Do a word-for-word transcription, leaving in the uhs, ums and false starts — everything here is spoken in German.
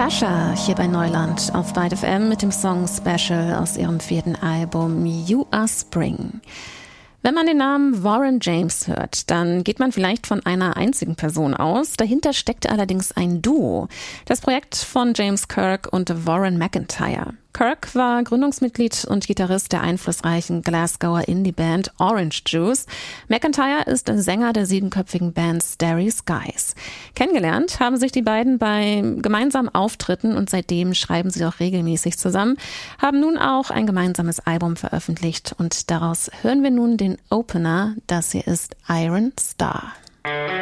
Natasha hier bei Neuland auf Byte F M mit dem Song Special aus ihrem vierten Album You Are Spring. Wenn man den Namen Warren James hört, dann geht man vielleicht von einer einzigen Person aus. Dahinter steckt allerdings ein Duo. Das Projekt von James Kirk und Warren McIntyre. Kirk war Gründungsmitglied und Gitarrist der einflussreichen Glasgower Indie-Band Orange Juice. McIntyre ist Sänger der siebenköpfigen Band Starry Skies. Kennengelernt haben sich die beiden bei gemeinsamen Auftritten und seitdem schreiben sie auch regelmäßig zusammen, haben nun auch ein gemeinsames Album veröffentlicht und daraus hören wir nun den Opener, das hier ist Iron Star.